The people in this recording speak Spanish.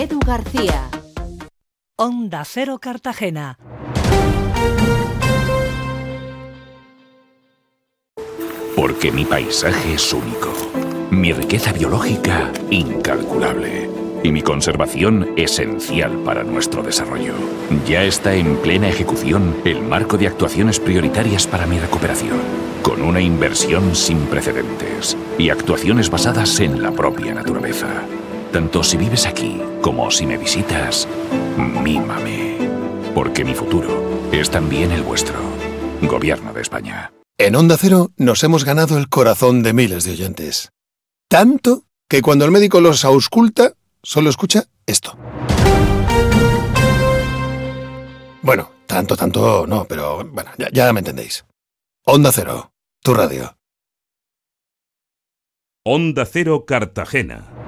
Edu García. Onda Cero Cartagena. Porque mi paisaje es único, mi riqueza biológica incalculable y mi conservación esencial para nuestro desarrollo. Ya está en plena ejecución el marco de actuaciones prioritarias para mi recuperación, con una inversión sin precedentes y actuaciones basadas en la propia naturaleza. Tanto si vives aquí como si me visitas, mímame, porque mi futuro es también el vuestro. Gobierno de España. En Onda Cero nos hemos ganado el corazón de miles de oyentes. Tanto que cuando el médico los ausculta, solo escucha esto. Bueno, tanto no, pero bueno, ya me entendéis. Onda Cero, tu radio. Onda Cero Cartagena.